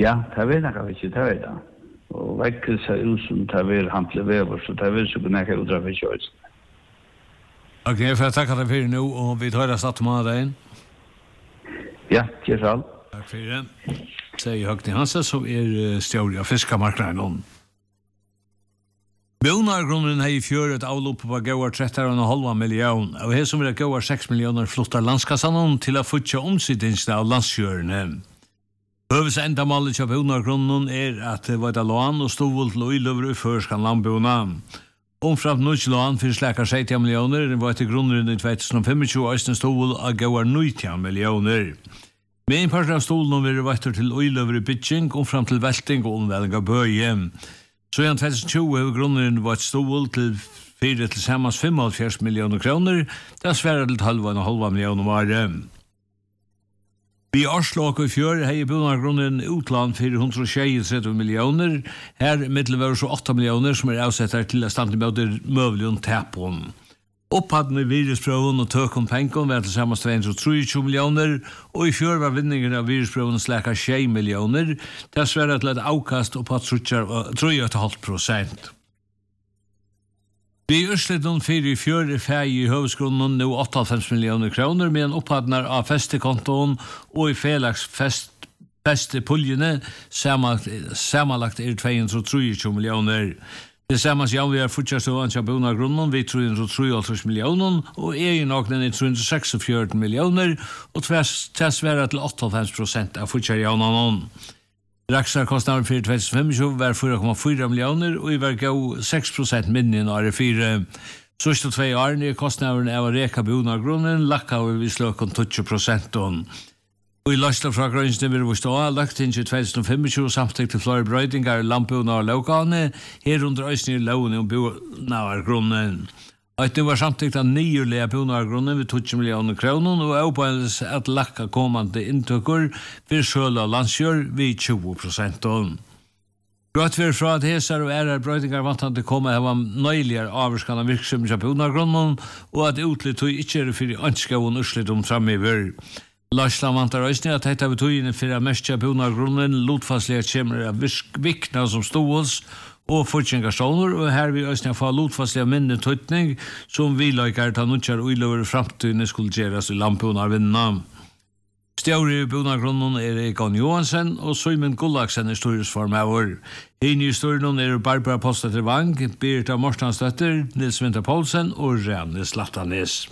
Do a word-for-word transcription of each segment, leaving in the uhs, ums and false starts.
Ja, det vet jag inte, det vet jag. Och väcker sig ut som det vill handla över, så det vill så kunna jag udra för körs. Okej, okay, för jag tackar dig för nu och vi tar det satt med dig. Ja, det är allt. Tack för det. Säger Högni Hansen som är stjärna fiskamarknaden. Bjørnargrunnen har i fjør et avlopp på gåar tretton komma fem miljoner, og her som vil gåar sex miljoner flottar landskassan til å futja omsiddingsne av landsjørene. Høves endamålet av Bjørnargrunnen er at det var et lån og stål til å iløvre først kan landbjørna. Omframt nødt lån for slækar sextio miljoner, var etter grunnen i tjugo tjugofem øysten stål av gåar nitton miljoner. Med en part av stålen vil det vært til å iløvre bytting, omframt til velting og omvelling av bøye. Så i tjugo tjugosju har grunnen vært stål til fire til sammans femoghalvfjerds millioner kroner, det er svære til halva og halva millioner vare. Vi Oslo i fjør har i Bjørnargrunnen utland fire hundre og tjuetre millioner, her middelvære så åtta millioner som er avsettet til å stande med møvlion tapon. Opphatten i virusprøven og tøkken penken var til sammans to hundre og tjuetre millioner, og i fjør var vinningen av virusprøven slækka tjue millioner, det er svære til et avkast og på tre komma fem prosent. Vi ørslet noen fire i fjør i feie i høvesgrunnen nå åttaoghalvfems millioner kroner, med en opphattner av festekontoen og i felags fest, festepuljene samanlagt er to hundre og tjuetre millioner. Det sammans ja, vi har fortsatt stående av Bjørnargrunnen, vi tre hundre og treoghalvtreds millioner, og egenåknen er tre hundre og seksogfjøruti millioner, og tversværet til åttaoghalvfems prosent av fortsatt jaunanon. Raksarkostnaden for tjugo tjugofem var fire komma fire millioner, og i var gå seks prosent minne enn året fire. Sørste tvei årene er kostnaden av å reka Bjørnargrunnen, lakka over vi sløkken tjue prosent. Og i løsla fra grønnsene vil vi stå av lagt inn til tjugo tjugofem samtidig til flere brøydingar i lampbjørnar og lovgane, her under øyne i lovene om Bjørnargrunnen. Og det var samtidig av nyurlige Bjørnargrunnen ved tjue millioner kroner, og avbøynes at lakka kommande inntøkker for sjøl og landsjør ved tjue prosent. Grått vi fra at hesar og ærer brøydingar vantande komme her var nøyligere avskan av virksomhet av Bjørnargrunnen, og at utlitt og ikke er for ønskaven urslitt om framiver. Larsla vantar øysni at hetta betøyne fyrir mestja Bjørnargrunnen lutfastliga kjemmer av vikna som ståls og fortjengarstonor, og her vi øysni få lutfastliga minne tøytning som vi laikar ta nutjar uiløver framtøyne skulle gjerast i lampbjørnarvinna. Stjauri i Bjørnargrunnen er Egon Johansen, og Søymen Gullaksen er styresformauer. Hinn i styrnen er Barbara Postetter Wang, Birta Morstanstøtter, Nils Winter Poulsen og Rane Slattanes.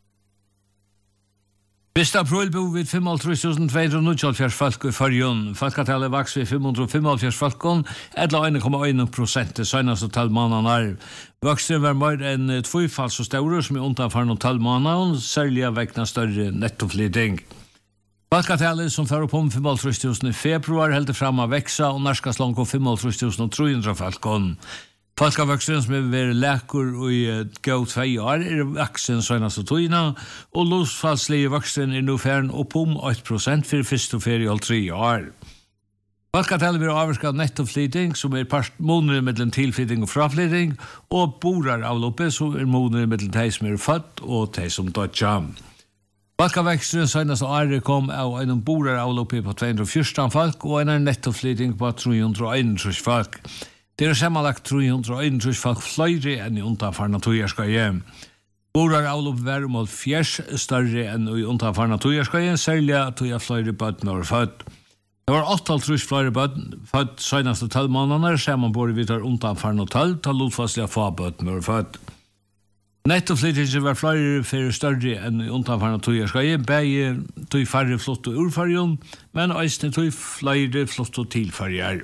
Bista april bo vi fem hundre og tre tusen to hundre og nittioåtta folk i Førjun. Folketallet vaks vi fem hundre og femoghalvfjerds folkene, eller en komma en prosent det seneste tallmånene. Voksen var mer enn tvøyfall så store som i unntafor noen tallmånene, særlig av vekna større nettoflyting. Folketallet som fører på om fem hundre og tre tusen i februar heldte fram av veksa, og norskast langt på fem hundre og tre tusen tre hundre folkene. Folkevoksen som er ved leker og i gå tvei år er voksen søgnast og tøyna, og losfallslige voksen er nå færen opp om åtte prosent for første ferie og tre år. Folketallet vil avvarsket nettoflyting, som er måneder mellom tilflyting og fraflyting, og boraravloppet, som er måneder mellom de som er født og de som dødja. Folkevoksen søgnast og året kom av en boraravloppet på to hundre og fjorten folk, og en nettoflyting på tre hundre og einogtrýss folk. Det er sammenlagt tre hundre og einogtrýss folk flere enn i undanfarna tøyarskøye. Borar avlopp var om fjers større enn i undanfarna tøyarskøye, særlig at tøyar flere bøtten var født. Det var åttiåtte flere bøtten født seneste tolv måneder, sammenbord vi tar undanfarna tolv, til lutfastlige få bøtten var født. Nettoflytingen var flere for større enn i undanfarna tøyarskøye, begge tøy færre flott og urfargen, men eisne tøy flere flott og tilfarger.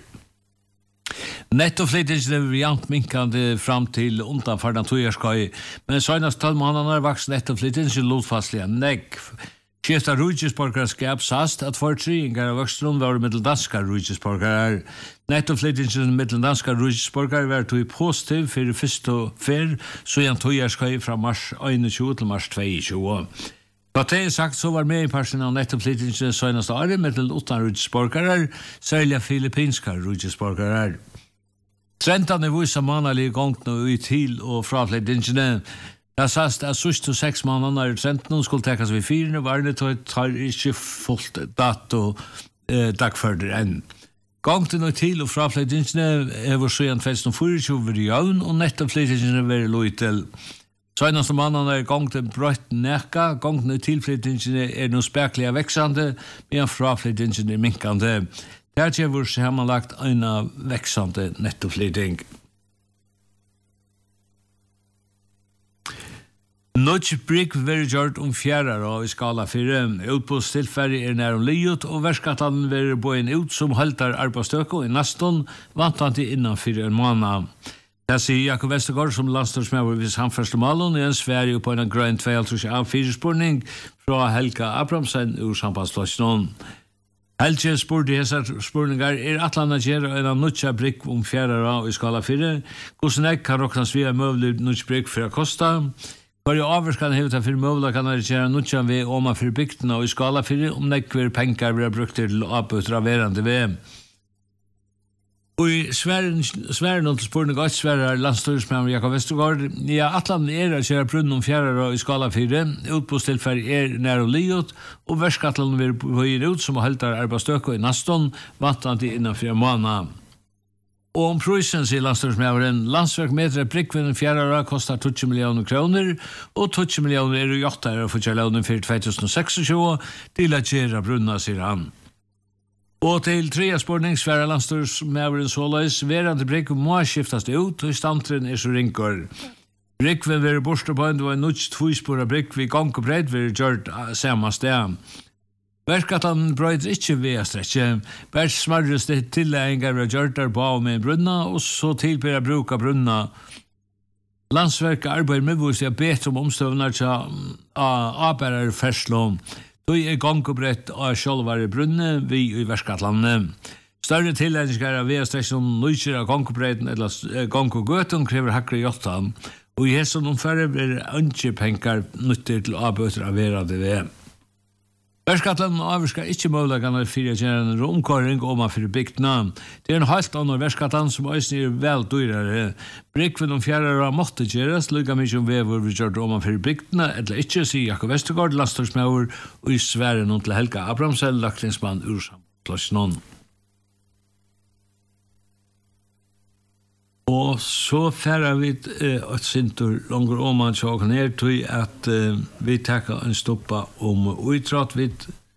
Nettoflytingen er variant minkande fram til undanfarna tøyarskøy, men senast tolv måneder vaks nettoflytingen lutfastlige negg. Skifta rujisborgarskap sast at fortringar av vokstrum var middeldanska rujisborgarar. Nettoflytingen middeldanska rujisborgarar var tog positiv for fyrst og fyr, så igjen tøyarskøy fra mars einogtjúgu til mars tveiogtjúgu. På det sagt så var med i personen av nettoflytingen senast året med til åtta rujisborgarar, særlig filippinska rujisborgarar. Trendene viser mannlige gongene ut til og fraflyttingene. Det er sagt at sørst og seks måneder i trendene skulle tekkes ved firene, var det tar ikke fullt dato eh, dagførder enn. Gångten og til og fraflyttingene er vår søyan tjuetusen fire ved jøvn, og nettoflyttingene vil løy til. Søgnast om annan er gångten brøtt nekka, gångten og tilflyttingene er noe speklige veksande, medan fraflyttingene er minkande. Der er vår sammenlagt en av veksande nettoflytting. Nudge Brick vil gjort om fjærar og i skala fire. Utpåstilfærdig er nær om liot, og verskattan vil boen ut som haltar arbeidsstøk og i naston, vantantig innan fire en måned. Det sier Jakob Vestergaard som landstorsmøver ved samferdslemalen i en Sverige på en grønn tvealtrus A fire-spurning fra Helga Abramsen ur sambandsplassen. Helge spurte hese spurningar er atlandet gjør en av Nudge Brick om fjærar og i skala fire. Hvordan jeg kan råknas via møvlig Nudge Brick for å kosta? Hva er avvarskan hevet for møvla kan arrangere Nudge ved oma for bygdene og i skala fire om nekver penger blir brukt til å avbøtre av verande ved. Og i Sverige noen til spurning av Sverige er landstorsmøver Jakob Vestergaard. Ja, atlandet er å kjøre brunn om fjærar og i skala fire. Utpåstilfærdig er nær og liot, og verskatlan vil høyre ut som haltar arbeidsstøk og i naston, vantantig innan fire måneder. Og om prøysen, sier landstorsmøveren, landsverkmeter Brickvinnen fjærar kostar tjueto millioner kroner, og tjueto millioner er jo gjottar for kjærlånen for tjuetusen seksogtjúgu til at gjøre brunna, sier han. Og til tredje spurning svære landstorsmøveren såleis, verande Brick må skiftast ut, og i stamtren er så ringkår. Brick vil være borste på en, det var en Nudge tvoispora Brick vi gong og breit vil gjort samme sted. Verkatan brøyder ikke ved å strekje, bare smarres det tilleggingar ved gjørtar på av med brunna, og så tilbyr jeg bruk av brunna. Landsverket arbeider med hvor jeg bedt om omstøvnar til avbærer ferslån. Du er gong og brett av sjølvare brunne vi i Verskatlandet. Større tilleggingar av ved å strekje som nøyser av gong og bretten eller gong og gøten krever hakre jottan, og i hesson omfærre blir ønske penger nyttig til avbøter av verande ved. Verskatlan avvarskar ikke møvleganar fyrir gjerne omkåring om man fyrir bygdna. Det er en halvt annar verskatlan som også er vel dyrare. Brickvinn om fjærar måtte gjerast, lukka mykje om vevur vi gjør om man fyrir bygdna, eller ikke, sier Jakob Vestergaard, landstorsmøver, og i Sverige noen til Helga Abramsen, laktingsmann ur samplassnån. Og så færer vi et uh, sintur langer om man tjåk ned til at uh, vi takker en stoppa om uitrått vi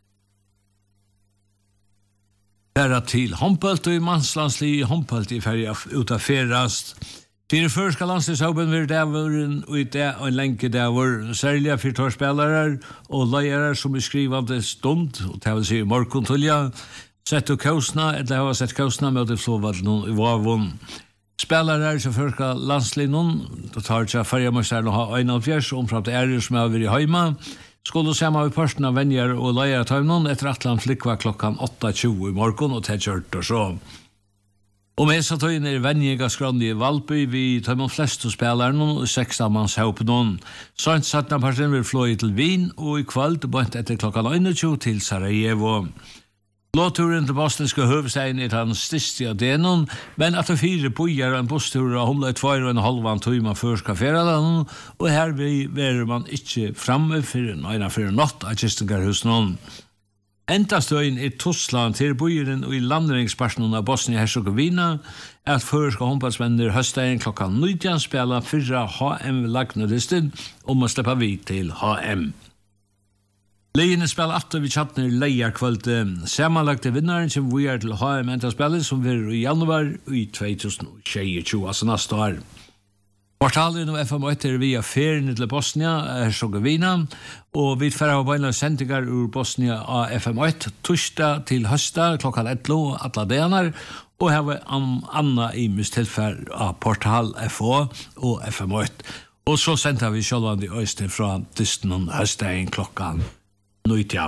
færer til håndpølt og i mannslandslig håndpølt i ferie ut av ferast. Fyrir første landslagshåpen vil det være og i det og en lenke det var særlig fyrtårspillere og leiere som er skrivende stund, og det vil si morgon tulja, sett og kausna, eller har sett kausna med det flåvallen i vavun. Spelare som förska landslinjen, då tar jag färjamöstaren och ha en av fjärs omframt ärer som har varit hemma. Skulle samma vid försten av vänjer och löjare ta någon ett rattland flickva klockan åtta tjugo i morgon och till kört och så. Och med så tog är vänjiga skrande i Valby vi tar man flest och spelar någon och sexton mans ihop någon. Så inte satt när personen vill flå till Wien och i kväll på ett efter klockan einogtjugo till Sarajevo. Låturen til bosniske høvestein er hans styrste av denon, men at det fire bojar en busstur av humla i tvær og en halvan tøyma før skal fjerde den, og her verer man ikke framme for en øyne for en natt av Kistingarhusen. Enda støyen er Tossland til bojeren og i landringsparsen av Bosnia-Herzegovina, at før skal håndballsvenner høstein klokka nitton spela fyrra H M-lagnedisten om å slippe vid til H M. Leijene spel atter vi chattner leiarkvöld. Sammanlagte vinnaren som vi er til H M-enta-spillet som vi er i januar i tjuetusen tjueto, altså neste år. Portalen og F M åtte er via ferien til Bosnia-Herzegovina, og vi får ha beina sendinger ur Bosnia av F M åtte torsdag til høsta klokka elleve og alle dager, og her var Anna Imus tilfell av Portal F O og F M åtte. Og så sendte vi sjølvand i Øystein fra Dysten høstein klokka nøytja.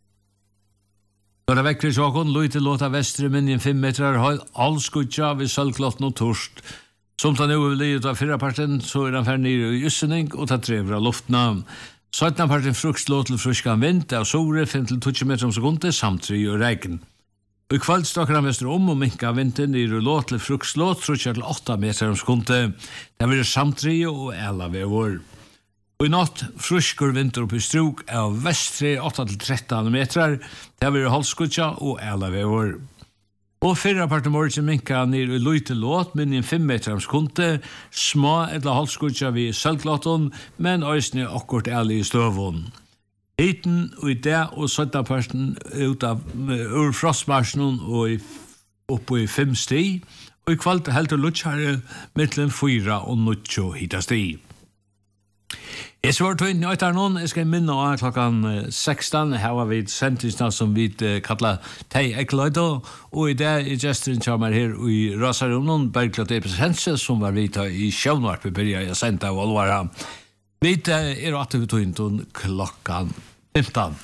Så det vekker sjåkon, løyte låta vestre minjen fem metrar høy, all skutja ved sølvklott og torst. Som tar nå over livet av fyrra parten, så er han fer nere i jussening og tar trever av luftna. Søttna parten frukslåt til fruskan vind, av sore fem til tjueto meter om sekundet, samtri og reiken. Og i kveld stokker han vestre om og minka vinden i låt til frukslåt, trutja til åtta meter om sekundet. Det vil samtri og ela ved vår. Og i natt fruskur vinter opp i strok av vestre åtta til tretton metrar, det vil halvskutja og ela ved vår. Og fyrra part morgen minka nir i lute låt, men i en fem metrams kunte, små eller halvskutja vi sølglåton, men òsne okkort ærlig i støvun. Hiten og i det og søtta parten ut av ur frostmarsjonen og oppe i fem sti, og i kvalt heldur lutsjare mittlen fyra og nuttjo hita sti. Jeg svar tog inn i øytar noen, jeg skal minne av klokkan sekstan, her var vi sendingsna som vi kallar Tei Ekløydo, og i det er gesteren kommer her i Rasarunnen, Bergklart Epes Hense, som var vidt i Sjøvnvarp, i byrja jeg sendte av Olvara. Vi er at vi tog inn klokkan femton.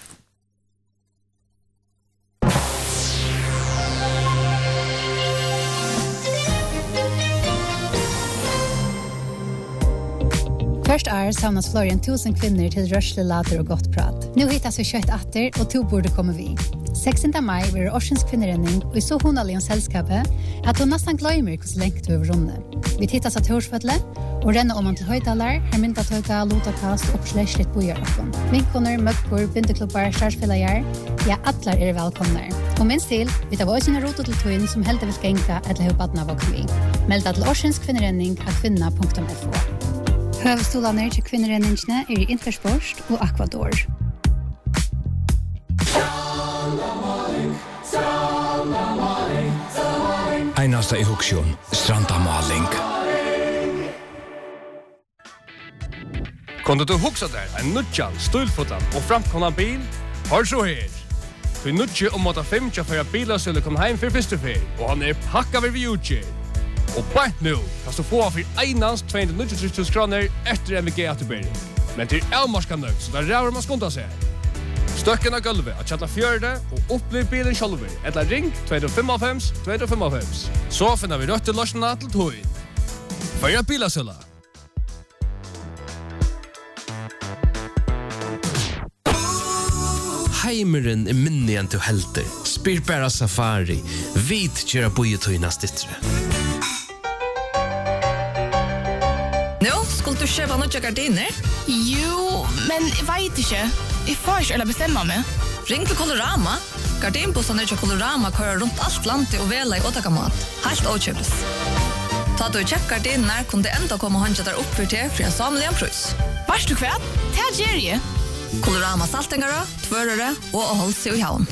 Först är samlas Florian tusen kvinnor till rörsle later och gott prat. Nu hittas vi kött atter och to borde komma vi. sextonde maj blir Årsens kvinnerenning och så hon allians sällskapet att hon nästan glömmer hur länge över runde. Vi tittas att Torsfötle och renna om man till höjdalar, här mynta töka, lotakast och släschligt bojaroppen. Vinkoner, möckor, bindeklubbar, starspelajar, ja, atlar är välkomna. Och minst till, vi tar våra rotot till twin som helt vill gänka eller hur badna vad vi. Melda till Årsens kvinnerenning att kvinna punkt f o. Høvstolarna til kvinnerenningsne er i Intersport og Aquador. Einasta i Huksjon, Stranda Maling. Kunde du hugsa der en nudjan, stulfotlan og framkomna bil? Hør så her. Du nudje om måtte femtja for at bilasøle kom heim for første fer, og han er pakka ved vi utgjør. Og bare nu kan du få for einans två hundra nittio tusen kroner etter M V G-atterbering. Men til avmarska nøg, så der ræver man skunda seg. Støkken av gulvet at kjalla fjørde og opplev bilen sjálfur. Eller ring två fem fem två fem fem. Så finner vi røtte løsjene til tog. Førja bilasøla. Heimeren er minnig enn til helter. Spyr bæra safari. Vit kjera bojetøyna stittre. Skulle du köpa några gardiner? Jo, men jag vet inte. Jag får inte alla bestämma mig. Ring till Colorama. Gardinbussen är till Colorama kör runt allt landet och vela i åtakamat. Helt åköpes. Ta du check gardinerna kunde ändå komma och handla där upp för till för en samling pris. Vars du kvärt? Det här ger Colorama saltengare, tvörare och håll sig i havn.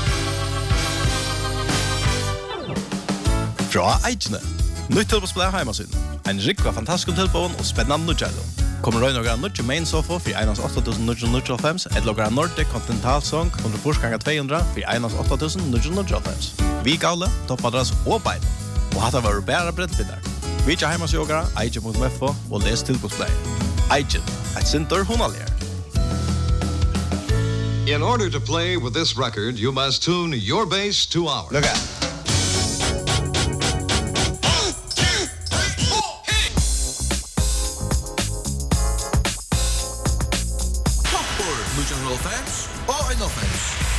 Fra Eikene. Nytt tilbå spiller heimasyn. En rikva fantastisk tilbån og spennende nødgjældo. Kommer røy noen nødgjæ main sofa for einans åtta tusen nio hundra nittiofem, et logra Nordic Continental Song under forsganga två hundra for einans åtta tusen nio hundra nittiofem. Vi gale, toppadras og beid. Og hatta var bæra brettbindar. Vi tja heimasjogara, eikje punktum f o og les tilbåspleie. Eikje, et sintor hunalier. In order to play with this record, you must tune your bass to ours. Look at. Top Board, Lucian Rolfans, og en offense.